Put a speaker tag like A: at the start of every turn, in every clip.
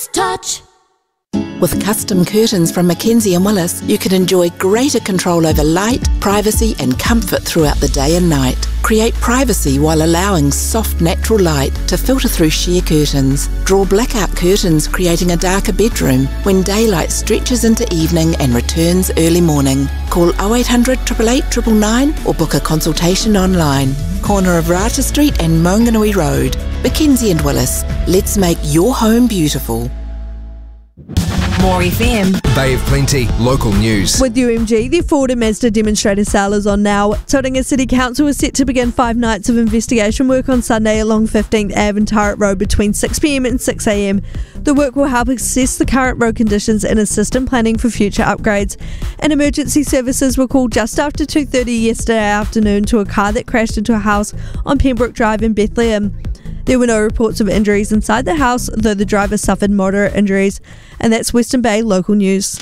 A: Touch. With custom curtains from Mackenzie & Willis, you can enjoy greater control over light, privacy and comfort throughout the day and night. Create privacy while allowing soft natural light to filter through sheer curtains. Draw blackout curtains, creating a darker bedroom when daylight stretches into evening and returns early morning. Call 0800 888 999 or book a consultation online. Corner of Rata Street and Maunganui Road. Mackenzie & Willis. Let's make your home beautiful.
B: More FM.
C: Bay of Plenty, local news.
D: With UMG, the Ford and Mazda demonstrator sale is on now. Tauranga City Council is set to begin 5 nights of investigation work on Sunday along 15th Ave and Turret Road between 6pm and 6am. The work will help assess the current road conditions and assist in planning for future upgrades. And emergency services were called just after 2:30 yesterday afternoon to a car that crashed into a house on Pembroke Drive in Bethlehem. There were no reports of injuries inside the house, though the driver suffered moderate injuries. And that's Western Bay local news.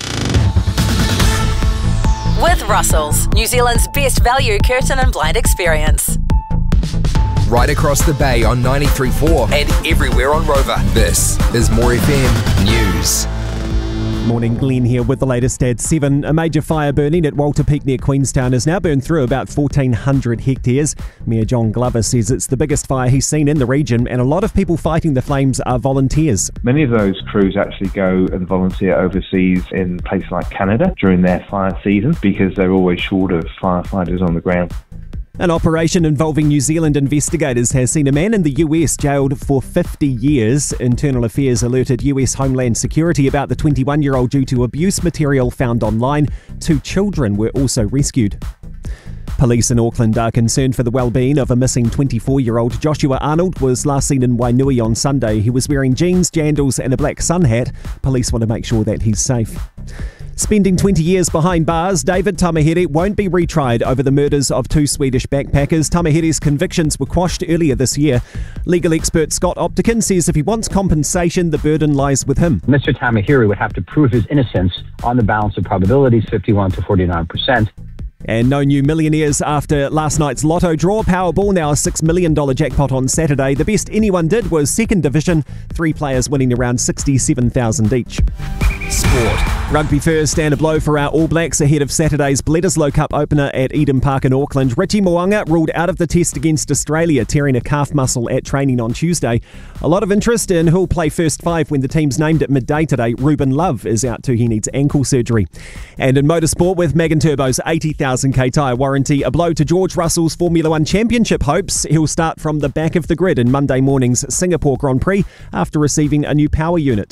B: With Russell's, New Zealand's best value curtain and blind experience.
C: Right across the bay on 93.4 and everywhere on Rover. This is More FM News.
E: Morning, Glenn here with the latest at 7. A major fire burning at Walter Peak near Queenstown has now burned through about 1,400 hectares. Mayor John Glover says it's the biggest fire he's seen in the region, and a lot of people fighting the flames are volunteers.
F: Many of those crews actually go and volunteer overseas in places like Canada during their fire season because they're always short of firefighters on the ground.
E: An operation involving New Zealand investigators has seen a man in the US jailed for 50 years. Internal Affairs alerted US Homeland Security about the 21-year-old due to abuse material found online. 2 children were also rescued. Police in Auckland are concerned for the well-being of a missing 24-year-old. Joshua Arnold was last seen in Wainui on Sunday. He was wearing jeans, jandals and a black sun hat. Police want to make sure that he's safe. Spending 20 years behind bars, David Tamihere won't be retried over the murders of 2 Swedish backpackers. Tamihere's convictions were quashed earlier this year. Legal expert Scott Optikin says if he wants compensation, the burden lies with him.
G: Mr. Tamihere would have to prove his innocence on the balance of probabilities, 51 to 49%.
E: And no new millionaires after last night's lotto draw. Powerball now a $6 million jackpot on Saturday. The best anyone did was second division, 3 players winning around $67,000 each.
C: Sport.
E: Rugby first, and a blow for our All Blacks ahead of Saturday's Bledisloe Cup opener at Eden Park in Auckland. Richie Mo'unga ruled out of the test against Australia, tearing a calf muscle at training on Tuesday. A lot of interest in who'll play first 5 when the team's named at midday today. Ruben Love is out too. He needs ankle surgery. And in motorsport, with Magan Turbo's 80,000k tyre warranty, a blow to George Russell's Formula 1 championship hopes. He'll start from the back of the grid in Monday morning's Singapore Grand Prix after receiving a new power unit.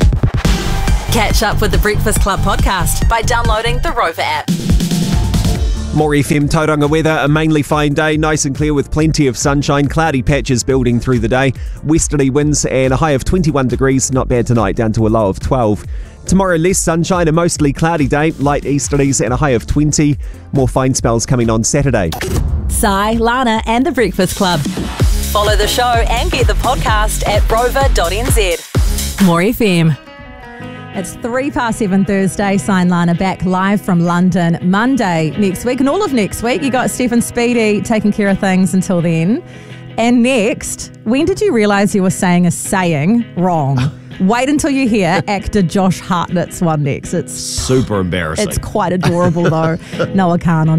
B: Catch up with the Breakfast Club podcast by downloading the Rover app.
E: More FM Tauranga weather, a mainly fine day, nice and clear with plenty of sunshine, cloudy patches building through the day, westerly winds and a high of 21 degrees, not bad tonight, down to a low of 12. Tomorrow less sunshine, a mostly cloudy day, light easterlies and a high of 20. More fine spells coming on Saturday.
B: Sai, Lana and the Breakfast Club. Follow the show and get the podcast at rover.nz. More FM.
H: It's 7:03 Thursday. Sign Lana back live from London Monday next week. And all of next week, you got Stephen Speedy taking care of things until then. And next, when did you realise you were saying a saying wrong? Wait until you hear actor Josh Hartnett's one next. It's
I: super embarrassing.
H: It's quite adorable though. Noah Khan on